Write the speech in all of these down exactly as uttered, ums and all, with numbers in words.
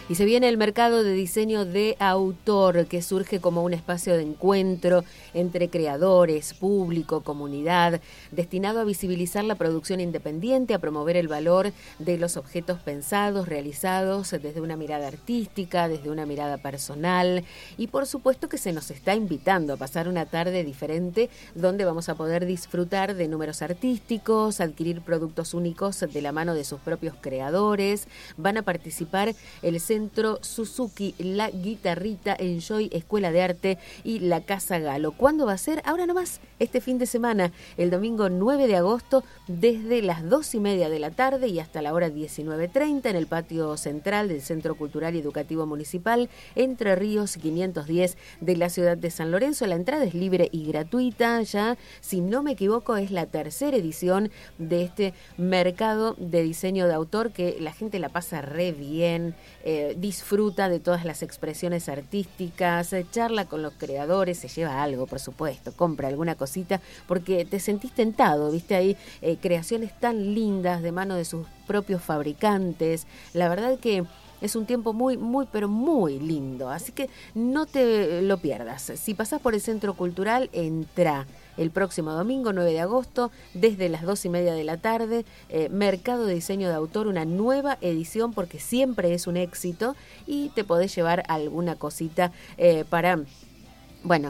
Y se viene el mercado de diseño de autor, que surge como un espacio de encuentro entre creadores, público, comunidad, destinado a visibilizar la producción independiente, a promover el valor de los objetos pensados, realizados desde una mirada artística, desde una mirada personal, y por supuesto que se nos está invitando a pasar una tarde diferente donde vamos a poder disfrutar de números artísticos, adquirir productos únicos de la mano de sus propios creadores. Van a participar el Centro Suzuki, La Guitarrita, Enjoy, Escuela de Arte y la Casa Galo. ¿Cuándo va a ser? Ahora nomás, este fin de semana, el domingo nueve de agosto, desde las dos y media de la tarde y hasta la hora diecinueve treinta en el patio central del Centro Cultural y Educativo Municipal, Entre Ríos quinientos diez de la ciudad de San Lorenzo. La entrada es libre y gratuita. Ya, si no me equivoco, es la tercera edición de este mercado de diseño de autor, que la gente la pasa re bien, eh, disfruta de todas las expresiones artísticas, eh, charla con los creadores, se lleva algo, por supuesto, compra alguna cosita, porque te sentís tentado, viste ahí eh, creaciones tan lindas de mano de sus propios fabricantes. La verdad que es un tiempo muy, muy, pero muy lindo, así que no te lo pierdas. Si pasás por el Centro Cultural, entra el próximo domingo, nueve de agosto, desde las dos y media de la tarde, eh, Mercado de Diseño de Autor, una nueva edición, porque siempre es un éxito, y te podés llevar alguna cosita eh, para, bueno,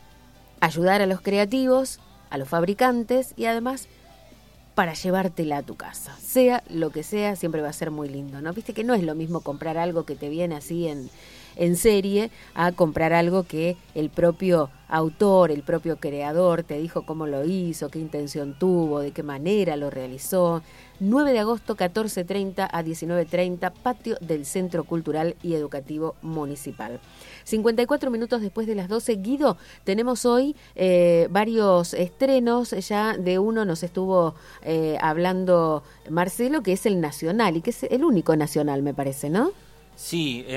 ayudar a los creativos, a los fabricantes, y además para llevártela a tu casa. Sea lo que sea, siempre va a ser muy lindo, ¿no? Viste que no es lo mismo comprar algo que te viene así en, en serie a comprar algo que el propio autor, el propio creador te dijo cómo lo hizo, qué intención tuvo, de qué manera lo realizó. nueve de agosto, catorce treinta a diecinueve treinta, patio del Centro Cultural y Educativo Municipal. cincuenta y cuatro minutos después de las doce, Guido, tenemos hoy eh, varios estrenos. Ya de uno nos estuvo eh, hablando Marcelo, que es el nacional, y que es el único nacional, me parece, ¿no? Sí,